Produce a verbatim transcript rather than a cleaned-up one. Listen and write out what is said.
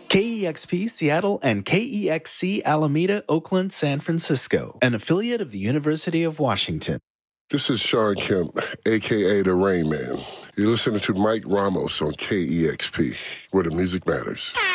K E X P Seattle and K E X C Alameda, Oakland, San Francisco, an affiliate of the University of Washington. This is Sean Kemp, a k a. The Rain Man. You're listening to Mike Ramos on K E X P, where the music matters.